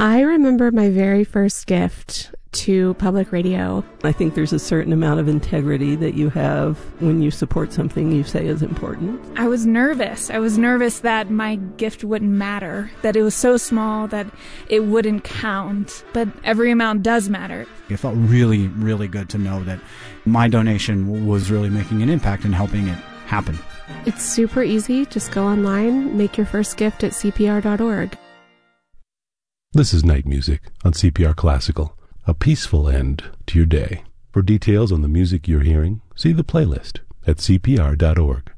I remember my very first gift to public radio. I think there's a certain amount of integrity that you have when you support something you say is important. I was nervous. I was nervous that my gift wouldn't matter, that it was so small that it wouldn't count. But every amount does matter. It felt really, really good to know that my donation was really making an impact and helping it happen. It's super easy. Just go online, make your first gift at CPR.org. This is Night Music on CPR Classical, a peaceful end to your day. For details on the music you're hearing, see the playlist at CPR.org.